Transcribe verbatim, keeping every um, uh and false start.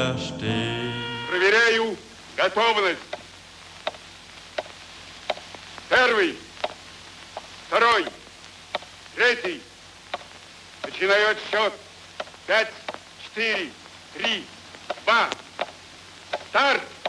verstehen. Проверяю готовность. Первый, второй, третий. Начинаю отсчет. Пять, четыре, три, два. Старт!